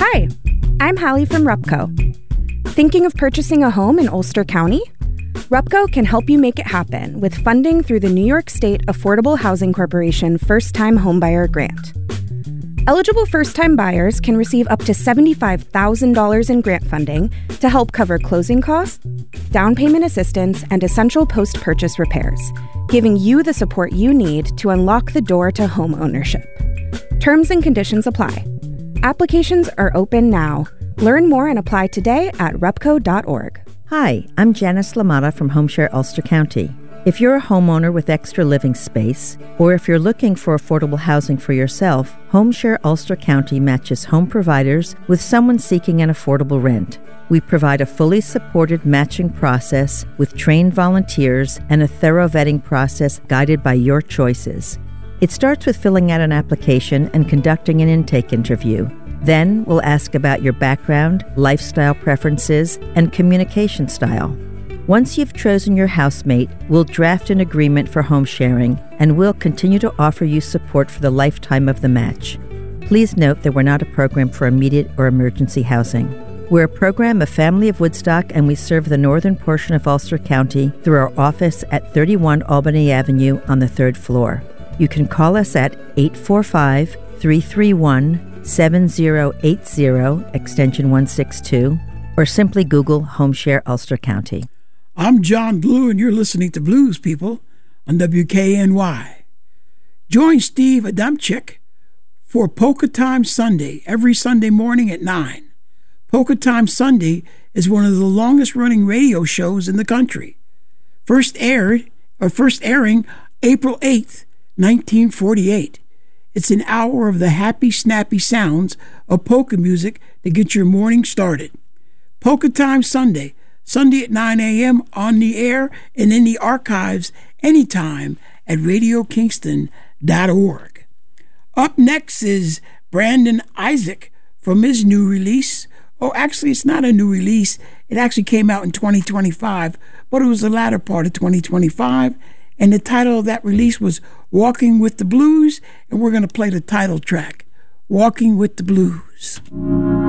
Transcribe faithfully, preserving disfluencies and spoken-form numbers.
Hi, I'm Hallie from Rupco. Thinking of purchasing a home in Ulster County? Rupco can help you make it happen with funding through the New York State Affordable Housing Corporation First-Time Homebuyer Grant. Eligible first-time buyers can receive up to seventy-five thousand dollars in grant funding to help cover closing costs, down payment assistance, and essential post-purchase repairs, giving you the support you need to unlock the door to home ownership. Terms and conditions apply. Applications are open now. Learn more and apply today at rupco dot org. Hi, I'm Janice Lamotta from HomeShare Ulster County. If you're a homeowner with extra living space, or if you're looking for affordable housing for yourself, HomeShare Ulster County matches home providers with someone seeking an affordable rent. We provide a fully supported matching process with trained volunteers and a thorough vetting process guided by your choices. It starts with filling out an application and conducting an intake interview. Then we'll ask about your background, lifestyle preferences, and communication style. Once you've chosen your housemate, we'll draft an agreement for home sharing, and we'll continue to offer you support for the lifetime of the match. Please note that we're not a program for immediate or emergency housing. We're a program of Family of Woodstock, and we serve the northern portion of Ulster County through our office at thirty-one Albany Avenue on the third floor. You can call us at eight four five, three three one, seven zero eight zero, extension one six two, or simply Google HomeShare Ulster County. I'm John Blue, and you're listening to Blues People on W K N Y. Join Steve Adamczyk for Polka Time Sunday every Sunday morning at nine. Polka Time Sunday is one of the longest-running radio shows in the country. First aired, or first airing, April eighth, nineteen forty-eight. It's an hour of the happy, snappy sounds of polka music to get your morning started. Polka Time Sunday, Sunday at nine a.m. on the air and in the archives anytime at radio kingston dot org. Up next is Brandon Isaac from his new release. Oh, actually, it's not a new release. It actually came out in twenty twenty-five, but it was the latter part of twenty twenty-five. And the title of that release was Walking with the Blues, and we're going to play the title track, Walking with the Blues.